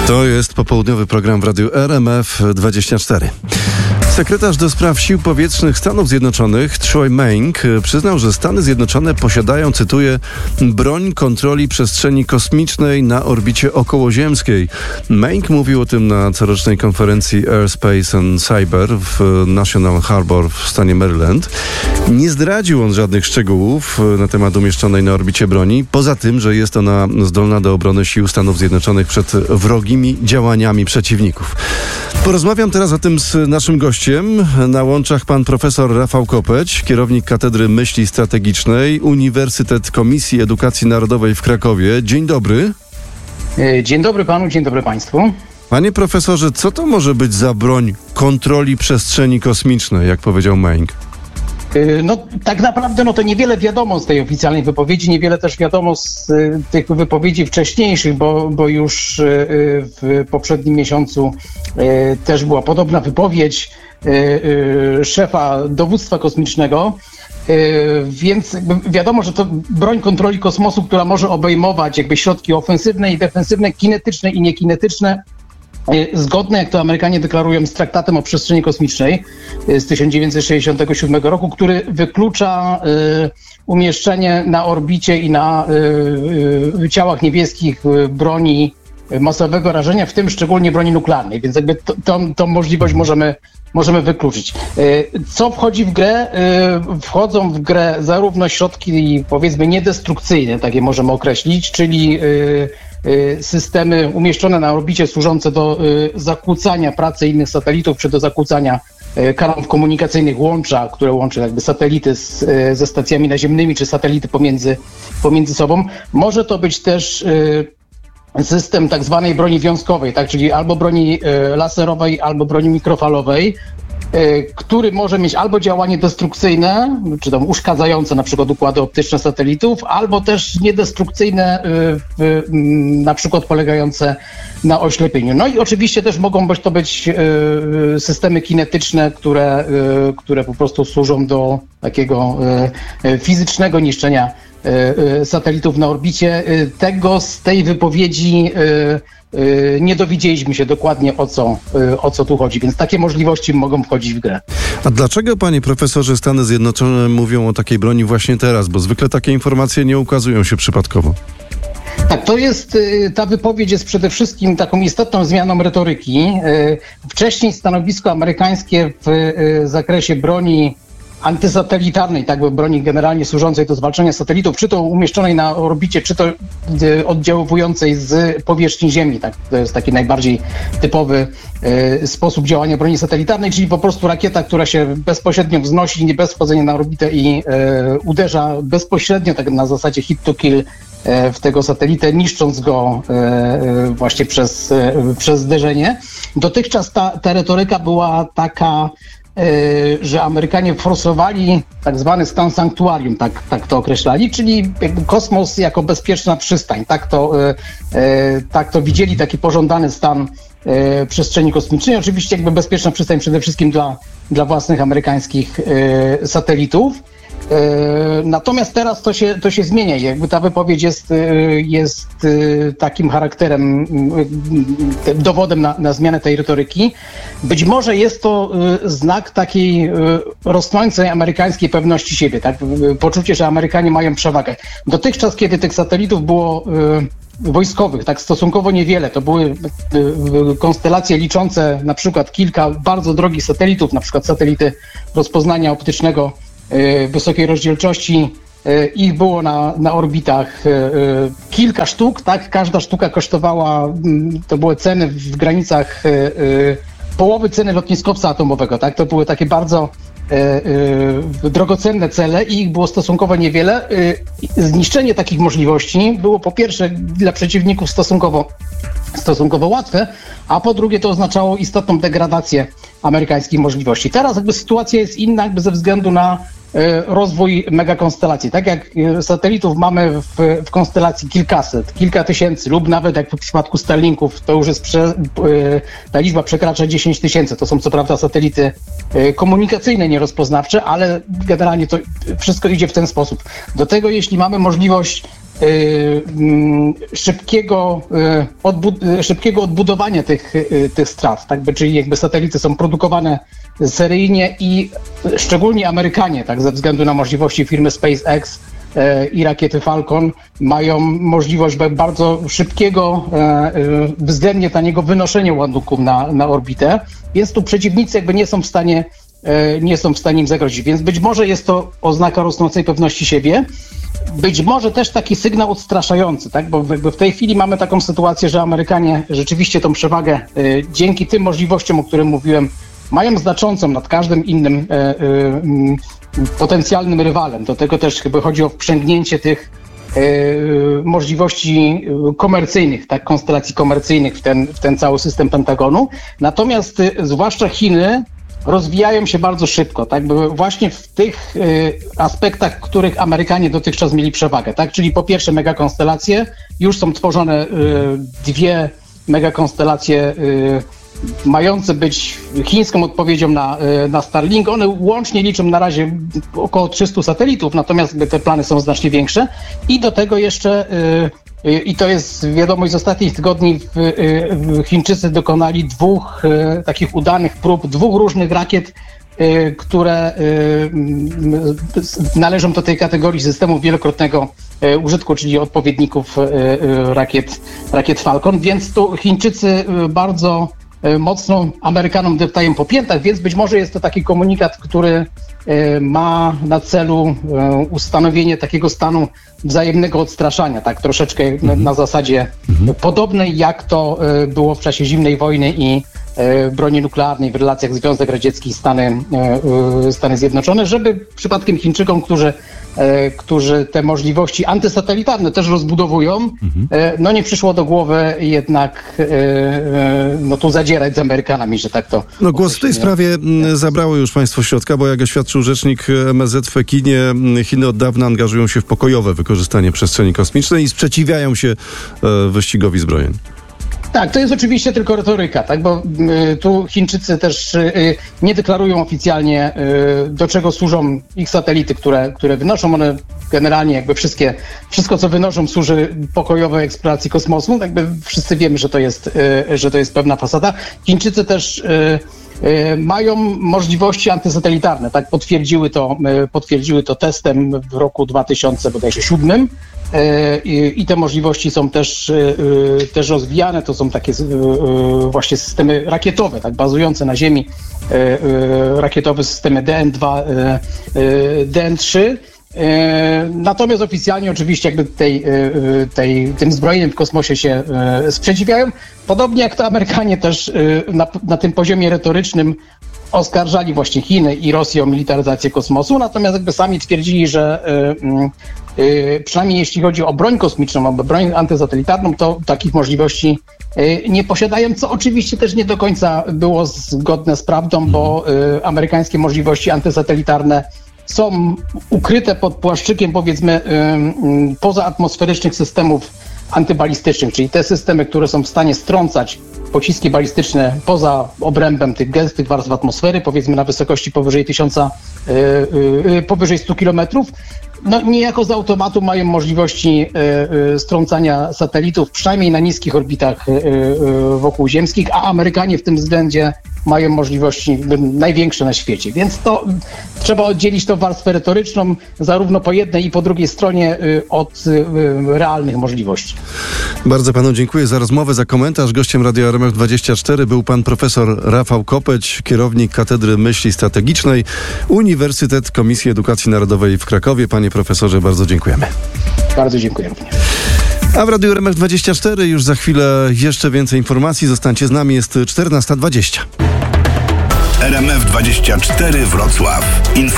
To jest popołudniowy program w radiu RMF24. Sekretarz do spraw sił powietrznych Stanów Zjednoczonych Troy Maink przyznał, że Stany Zjednoczone posiadają, cytuję, broń kontroli przestrzeni kosmicznej na orbicie okołoziemskiej. Maink mówił o tym na corocznej konferencji Airspace and Cyber w National Harbor w stanie Maryland. Nie zdradził on żadnych szczegółów na temat umieszczonej na orbicie broni, poza tym, że jest ona zdolna do obrony sił Stanów Zjednoczonych przed wrogimi działaniami przeciwników. Porozmawiam teraz o tym z naszym gościem. Na łączach pan profesor Rafał Kopeć, kierownik Katedry Myśli Strategicznej, Uniwersytet Komisji Edukacji Narodowej w Krakowie. Dzień dobry. Dzień dobry panu, dzień dobry państwu. Panie profesorze, co to może być za broń kontroli przestrzeni kosmicznej, jak powiedział Maink? No tak naprawdę to niewiele wiadomo z tej oficjalnej wypowiedzi, niewiele też wiadomo z tych wypowiedzi wcześniejszych, bo już w poprzednim miesiącu też była podobna wypowiedź szefa dowództwa kosmicznego, więc wiadomo, że to broń kontroli kosmosu, która może obejmować środki ofensywne i defensywne, kinetyczne i niekinetyczne, zgodne, jak to Amerykanie deklarują, z traktatem o przestrzeni kosmicznej z 1967 roku, który wyklucza umieszczenie na orbicie i na ciałach niebieskich broni masowego rażenia, w tym szczególnie broni nuklearnej, więc tą możliwość możemy wykluczyć. Co wchodzi w grę? Wchodzą w grę zarówno środki, powiedzmy, niedestrukcyjne, takie możemy określić, czyli systemy umieszczone na orbicie służące do zakłócania pracy innych satelitów, czy do zakłócania kanałów komunikacyjnych, łącza, które łączy satelity ze stacjami naziemnymi, czy satelity pomiędzy sobą. Może to być też system tak zwanej broni wiązkowej, tak, czyli albo broni laserowej, albo broni mikrofalowej, który może mieć albo działanie destrukcyjne, czy tam uszkadzające na przykład układy optyczne satelitów, albo też niedestrukcyjne, na przykład polegające na oślepieniu. No i oczywiście też mogą to być systemy kinetyczne, które po prostu służą do takiego fizycznego niszczenia satelitów na orbicie. Tego z tej wypowiedzi nie dowiedzieliśmy się dokładnie, o co tu chodzi, więc takie możliwości mogą wchodzić w grę. A dlaczego, panie profesorze, Stany Zjednoczone mówią o takiej broni właśnie teraz? Bo zwykle takie informacje nie ukazują się przypadkowo. Tak, ta wypowiedź jest przede wszystkim taką istotną zmianą retoryki. Wcześniej stanowisko amerykańskie w zakresie broni antysatelitarnej, broni generalnie służącej do zwalczania satelitów, czy to umieszczonej na orbicie, czy to oddziaływującej z powierzchni Ziemi. Tak? To jest taki najbardziej typowy sposób działania broni satelitarnej, czyli po prostu rakieta, która się bezpośrednio wznosi, bez wchodzenia na orbitę i uderza bezpośrednio, tak na zasadzie hit to kill, w tego satelitę, niszcząc go właśnie przez zderzenie. Dotychczas ta retoryka była taka, że Amerykanie forsowali tak zwany stan sanktuarium, tak to określali, czyli kosmos jako bezpieczna przystań. Tak to widzieli, taki pożądany stan przestrzeni kosmicznej. Oczywiście bezpieczna przystań przede wszystkim dla własnych amerykańskich satelitów. Natomiast teraz to się zmienia. Ta wypowiedź jest takim charakterem, dowodem na zmianę tej retoryki. Być może jest to znak takiej rosnącej amerykańskiej pewności siebie, tak? Poczucie, że Amerykanie mają przewagę. Dotychczas, kiedy tych satelitów było wojskowych, tak stosunkowo niewiele, to były konstelacje liczące na przykład kilka bardzo drogich satelitów, na przykład satelity rozpoznania optycznego wysokiej rozdzielczości. Ich było na orbitach kilka sztuk, tak? Każda sztuka kosztowała, to były ceny w granicach połowy ceny lotniskowca atomowego, tak? To były takie bardzo drogocenne cele i ich było stosunkowo niewiele. Zniszczenie takich możliwości było po pierwsze dla przeciwników stosunkowo łatwe, a po drugie to oznaczało istotną degradację amerykańskich możliwości. Teraz sytuacja jest inna ze względu na rozwój megakonstelacji. Tak jak satelitów mamy w konstelacji kilkaset, kilka tysięcy lub nawet jak w przypadku Starlinków to już jest ta liczba przekracza 10 tysięcy. To są co prawda satelity komunikacyjne, nierozpoznawcze, ale generalnie to wszystko idzie w ten sposób. Do tego jeśli mamy możliwość szybkiego odbudowania tych strat, tak? Czyli jakby satelity są produkowane seryjnie i szczególnie Amerykanie, tak, ze względu na możliwości firmy SpaceX i rakiety Falcon mają możliwość bardzo szybkiego, względnie taniego wynoszenia ładunków na orbitę, więc tu przeciwnicy jakby nie są w stanie im zagrozić. Więc być może jest to oznaka rosnącej pewności siebie, być może też taki sygnał odstraszający, tak? Bo jakby w tej chwili mamy taką sytuację, że Amerykanie rzeczywiście tą przewagę dzięki tym możliwościom, o których mówiłem, mają znaczącą nad każdym innym potencjalnym rywalem. Do tego też chyba chodzi o wprzęgnięcie tych możliwości komercyjnych, tak, konstelacji komercyjnych w ten cały system Pentagonu. Natomiast zwłaszcza Chiny rozwijają się bardzo szybko, tak, bo właśnie w tych aspektach, w których Amerykanie dotychczas mieli przewagę, tak, czyli po pierwsze megakonstelacje, już są tworzone dwie megakonstelacje mające być chińską odpowiedzią na Starlink. One łącznie liczą na razie około 300 satelitów, natomiast te plany są znacznie większe. I do tego jeszcze, i to jest wiadomość z ostatnich tygodni, Chińczycy dokonali dwóch takich udanych prób, dwóch różnych rakiet, które należą do tej kategorii systemów wielokrotnego użytku, czyli odpowiedników rakiet Falcon. Więc tu Chińczycy bardzo mocno Amerykanom deptają po piętach, więc być może jest to taki komunikat, który ma na celu ustanowienie takiego stanu wzajemnego odstraszania, tak troszeczkę na zasadzie podobnej, jak to było w czasie zimnej wojny i broni nuklearnej w relacjach Związek Radziecki i Stany Zjednoczone, żeby przypadkiem Chińczykom, którzy te możliwości antysatelitarne też rozbudowują, no nie przyszło do głowy jednak tu zadzierać z Amerykanami, że tak to... No głos w tej sprawie zabrało już państwo środka, bo jak oświadczył rzecznik MSZ w Pekinie, Chiny od dawna angażują się w pokojowe wykorzystanie przestrzeni kosmicznej i sprzeciwiają się wyścigowi zbrojeń. Tak, to jest oczywiście tylko retoryka, tak, bo tu Chińczycy też nie deklarują oficjalnie, do czego służą ich satelity, które wynoszą. One generalnie jakby wszystko co wynoszą służy pokojowej eksploracji kosmosu. Jakby wszyscy wiemy, że to jest pewna fasada. Chińczycy też mają możliwości antysatelitarne, tak, potwierdziły to testem w roku 2007. I te możliwości są też rozwijane. To są takie właśnie systemy rakietowe, tak, bazujące na Ziemi, rakietowe systemy DN2, DN3. Natomiast oficjalnie oczywiście jakby tym zbrojeniem w kosmosie się sprzeciwiają. Podobnie jak to Amerykanie też na tym poziomie retorycznym oskarżali właśnie Chiny i Rosję o militaryzację kosmosu, natomiast jakby sami twierdzili, że przynajmniej jeśli chodzi o broń kosmiczną, o broń antysatelitarną, to takich możliwości nie posiadają, co oczywiście też nie do końca było zgodne z prawdą, bo amerykańskie możliwości antysatelitarne są ukryte pod płaszczykiem, powiedzmy, pozaatmosferycznych systemów antybalistycznych, czyli te systemy, które są w stanie strącać pociski balistyczne poza obrębem tych gęstych warstw atmosfery, powiedzmy na wysokości powyżej 100 kilometrów. No niejako z automatu mają możliwości strącania satelitów, przynajmniej na niskich orbitach wokół ziemskich, a Amerykanie w tym względzie mają możliwości największe na świecie. Więc to trzeba oddzielić tą warstwę retoryczną zarówno po jednej i po drugiej stronie od realnych możliwości. Bardzo panu dziękuję za rozmowę, za komentarz. Gościem Radia RMF24 był pan profesor Rafał Kopeć, kierownik Katedry Myśli Strategicznej, Uniwersytet Komisji Edukacji Narodowej w Krakowie. Panie profesorze, bardzo dziękujemy. Bardzo dziękuję również. A w Radiu RMF24 już za chwilę jeszcze więcej informacji. Zostańcie z nami, jest 14:20. RMF24 Wrocław.